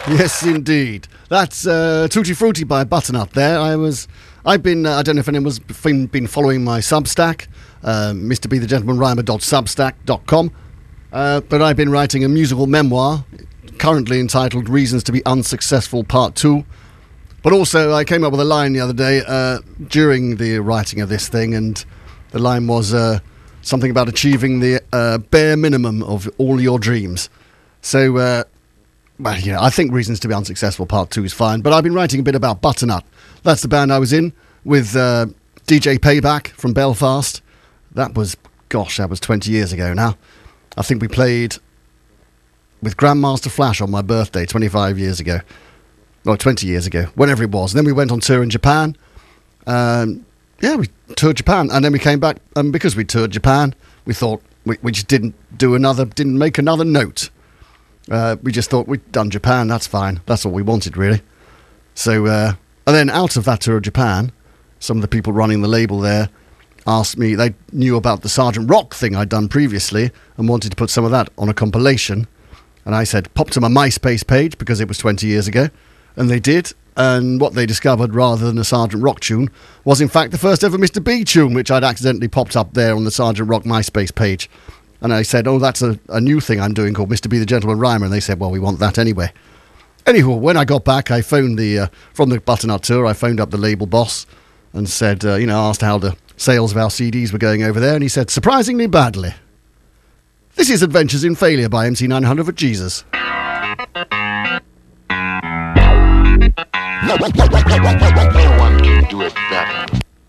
Yes, indeed. That's Tutti Frutti by Butternut there. I've been, I don't know if anyone's been following my Substack, MrBeTheGentlemanRhymer.substack.com, but I've been writing a musical memoir, currently entitled Reasons to Be Unsuccessful Part 2. But also, I came up with a line the other day during the writing of this thing, and the line was something about achieving the bare minimum of all your dreams. So, well, yeah, I think Reasons to Be Unsuccessful Part 2 is fine, but I've been writing a bit about Butternut. That's the band I was in with DJ Payback from Belfast. That was 20 years ago now. I think we played with Grandmaster Flash on my birthday 25 years ago. Or 20 years ago, whenever it was. And then we went on tour in Japan. We toured Japan. And then we came back, and because we toured Japan, we thought we just didn't make another note. We just thought we'd done Japan, that's fine. That's all we wanted, really. So, and then out of that tour of Japan, some of the people running the label there asked me, they knew about the Sergeant Rock thing I'd done previously and wanted to put some of that on a compilation. And I said, pop to my MySpace page, because it was 20 years ago. And they did, and what they discovered, rather than a Sergeant Rock tune, was in fact the first ever Mr. B tune, which I'd accidentally popped up there on the Sergeant Rock MySpace page. And I said, oh, that's a new thing I'm doing called Mr. B the Gentleman Rhymer. And they said, well, we want that anyway. Anyhow, when I got back, I phoned from the Butternut tour, I phoned up the label boss and said, asked how the sales of our CDs were going over there. And he said, surprisingly badly. This is Adventures in Failure by MC900 for Jesus. No one can do it better.